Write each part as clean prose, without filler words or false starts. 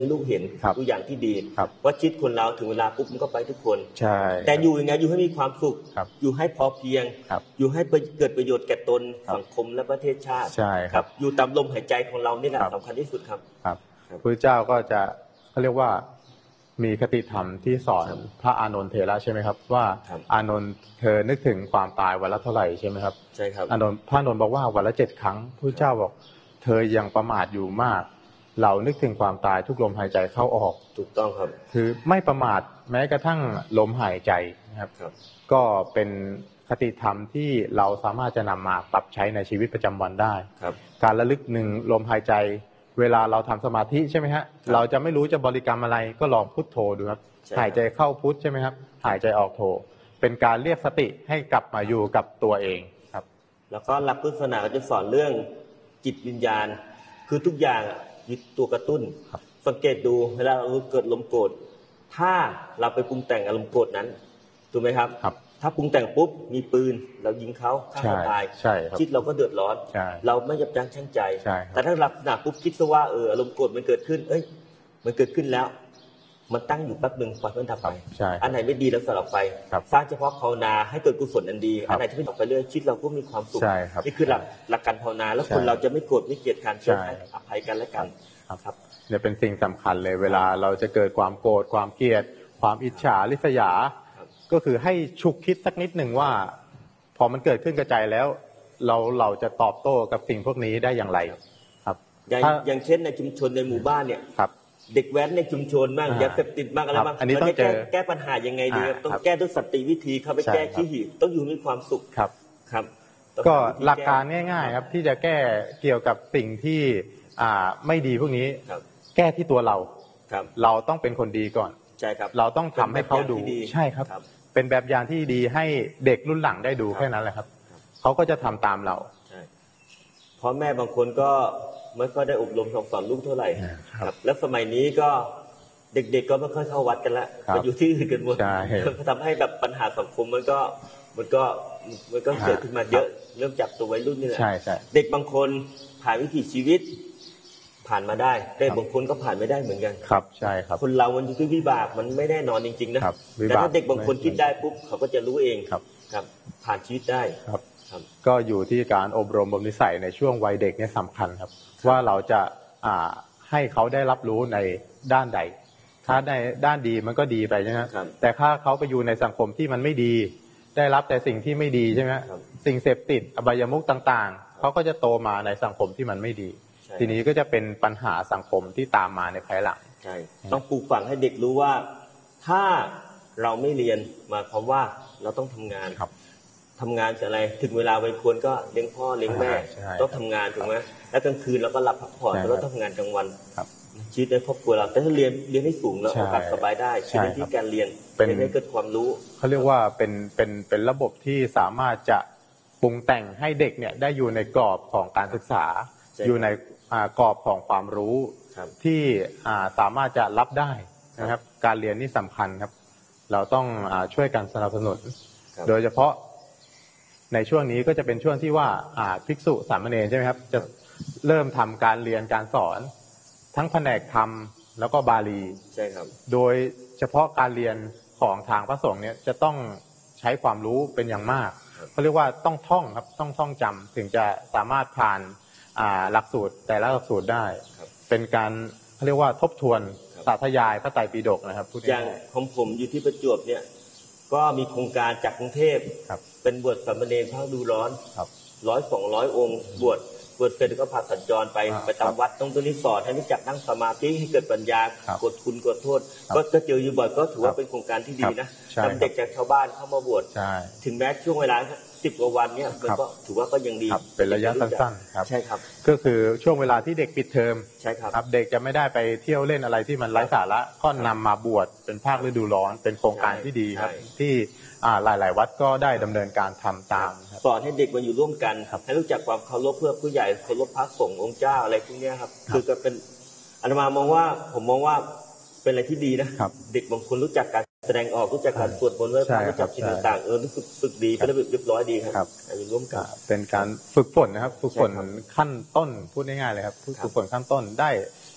ลูกเห็นตัวอย่างที่ดีว่าชีวิตคนเราถึงเวลาปุ๊บมันก็ไปทุกคนแต่อยู่ยังไงอยู่ให้มีความสุขอยู่ให้พอเพียงอยู่ให้เกิดประโยชน์แก่ตนสังคมและประเทศชาติครับอยู่ตามลมหายใจของเรานี่แหละสำคัญที่สุดครับพระเจ้าก็จะเขาเรียกว่ามีคติธรรมที่สอนพระอานนท์เถระใช่ไหมครับว่าอานนท์เธอนึกถึงความตายวันละเท่าไหร่ใช่ไหมครับใช่ครับพระอานนท์บอกว่าวันละ7 ครั้งพระเจ้าบอกเธอยังประมาทอยู่มากเรานึกถึงความตายทุกลมหายใจเข้าออกถูกต้องครับคือไม่ประมาทแม้กระทั่งลมหายใจนะครับก็เป็นคติธรรมที่เราสามารถจะนำมาปรับใช้ในชีวิตประจำวันได้การระลึกหนึ่งลมหายใจเวลาเราทำสมาธิใช่ไหมฮะเราจะไม่รู้จะบริกรรมอะไรก็ลองพุทโธดูครับหายใจเข้าพุทใช่ไหมครับหายใจออกโธเป็นการเรียกสติให้กลับมาอยู่กับตัวเองครับแล้วก็หลักพุทธศาสนาจะสอนเรื่องจิตวิญญาณคือทุกอย่างยึดตัวกระตุ้นสังเกตดูเวลาเราเกิดลมโกรธถ้าเราไปปรุงแต่งอารมณ์โกรธนั้นถูกไหมครับถ้าปรุงแต่งปุ๊บมีปืนเรายิงเขาฆ่าเขาตายคิดเราก็เดือดร้อนเราไม่ยับยั้งชั่งใจแต่ถ้าหลักหนาปุ๊บคิดซะว่าอารมณ์โกรธมันเกิดขึ้นมันเกิดขึ้นแล้วมันตั้งอยู่แป๊บนึงปล่อยมันดับไปอันไหนไม่ดีแล้วสลับไปสร้างเฉพาะภาวนาให้เกิดกุศลอันดีอันไหนที่ไม่ออกไปเรื่อยชีวิตเราก็มีความสุขนี่คือหลักการภาวนาแล้วคนเราจะไม่โกรธไม่เกลียดกันจะให้อภัยกันและกันครับเนี่ยเป็นสิ่งสำคัญเลยเวลาเราจะเกิดความโกรธความเกลียดความอิจฉาริษยาก็คือให้ฉุกคิดสักนิดหนึ่งว่าพอมันเกิดขึ้นกระจายแล้วเราจะตอบโต้กับสิ่งพวกนี้ได้อย่างไรครับอย่างเช่นในชุมชนในหมู่บ้านเนี่ยเด็กแว้นในชุมชนบ้างยาเสพติดบ้างอะไรบ้างอันนี้ต้องแก้ปัญหายังไงดีต้องแก้ด้วยสันติวิธีเข้าไปแก้ขี้หีบต้องอยู่มีความสุขครับก็หลักการง่ายๆครับที่จะแก้เกี่ยวกับสิ่งที่ไม่ดีพวกนี้แก้ที่ตัวเราต้องเป็นคนดีก่อนใช่ครับเราต้องทำให้เขาดูใช่ครับเป็นแบบอย่างที่ดีให้เด็กรุ่นหลังได้ดูแค่นั้นแหละครับเขาก็จะทำตามเราพ่อแม่บางคนก็ไม่ค่อยได้อบรมสอนลูกเท่าไหร่ครับแล้วสมัยนี้ก็เด็กๆก็ไม่ค่อยเข้าวัดกันละก็อยู่ที่อื่นกันหมดก็ทำให้แบบปัญหาสังคมมันก็เกิดขึ้นมาเยอะเริ่มจากตัววัยรุ่นนี่แหละเด็กบางคนผ่านวิถีชีวิตผ่านมาได้แต่บางคนก็ผ่านไม่ได้เหมือนกันครับใช่ครับคนเรามันอยู่ที่วิบากมันไม่แน่นอนจริงๆนะแต่ถ้าเด็กบางคนคิดได้ปุ๊บเขาก็จะรู้เองครับผ่านชีวิตได้ครับก็อยู่ที่การอบรมบ่มนิสัยในช่วงวัยเด็กเนี่ยสำคัญครับว่าเราจะให้เขาได้รับรู้ในด้านใดถ้าในด้านดีมันก็ดีไปใช่ไหมแต่ถ้าเขาไปอยู่ในสังคมที่มันไม่ดีได้รับแต่สิ่งที่ไม่ดีใช่ไหมสิ่งเสพติดอบายมุขต่างๆเขาก็จะโตมาในสังคมที่มันไม่ดีทีนี้ก็จะเป็นปัญหาสังคมที่ตามมาในภายหลังใช่ต้องปลูกฝังให้เด็กรู้ว่าถ้าเราไม่เรียนมาเพราะว่าเราต้องทำงานทำงานอะไรถึงเวลาวัยควรก็เลี้ยงพ่อเลี้ยงแม่ต้องทำงานถูกไหมแล้วกลางคืนเราก็หลับพักผ่อนแล้วทำงานกลางวันชีวิตในครอบครัวเราแต่ถ้าเรียนให้สูงแล้วโอกาสสบายได้ชีวิตที่การเรียนเป็นให้เกิดความรู้เขาเรียกว่าเป็นระบบที่สามารถจะปรุงแต่งให้เด็กเนี่ยได้อยู่ในกรอบของการศึกษาอยู่ในกรอบของความรู้ที่สามารถจะรับได้นะครับการเรียนนี่สำคัญครับเราต้องช่วยกันสนับสนุนโดยเฉพาะในช่วงนี้ก็จะเป็นช่วงที่ว่าภิกษุสามเณรใช่ไหมครับจะเริ่มทำการเรียนการสอนทั้งแผนกธรรมแล้วก็บาลีใช่ครับโดยเฉพาะการเรียนของทางพระสงฆ์เนี่ยจะต้องใช้ความรู้เป็นอย่างมากเขาเรียกว่าต้องท่องครับต้องท่องจำถึงจะสามารถผ่านหลักสูตรแต่ละหลักสูตรได้เป็นการเขาเรียกว่าทบทวนสาธยายพระไตรปิฎกนะครับอย่างของผมอยู่ที่ประจวบเนี่ยก็มีโครงการจากกรุงเทพเป็นบวชสามเณรพระดูร้อน100-200 องค์บวชเสร็จก็พาสัญจรไปตามวัดตรงนี้สอนให้รู้จักนั่งสมาธิให้เกิดปัญญากดคุณกดโทษก็เจออยู่บ่อยก็ถือว่าเป็นโครงการที่ดีนะนำเด็กจากชาวบ้านเข้ามาบวชถึงแม้ช่วงเวลา10 กว่าวันเนี่ยมันก็ถือว่าก็ยังดีเป็นระยะสั้นๆครับใช่ครับก็คือช่วงเวลาที่เด็กปิดเทอมใช่ครับเด็กจะไม่ได้ไปเที่ยวเล่นอะไรที่มันไร้สาระก็นำมาบวชเป็นภาคฤดูร้อนเป็นโครงการที่ดีครับที่หลายๆวัดก็ได้ดำเนินการทำตามสอนให้เด็กมาอยู่ร่วมกันให้รู้จักความเคารพเพื่อผู้ใหญ่เคารพพระสงฆ์องค์เจ้าอะไรพวกนี้ครับคือก็เป็นอาตมามองว่าผมมองว่าเป็นอะไรที่ดีนะเด็กบางคนรู้จักการแสดงออกรู้จักการสวดมนต์รู้จักสิ่งต่างๆรู้สึกฝึกดีเป็นระเบียบเรียบร้อยดีครับอยู่ร่วมกันเป็นการฝึกฝนนะครับฝึกฝนขั้นต้นพูดง่ายๆเลยครับฝึกฝนขั้นต้นได้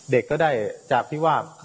เด็กก็ได้จากที่ว่า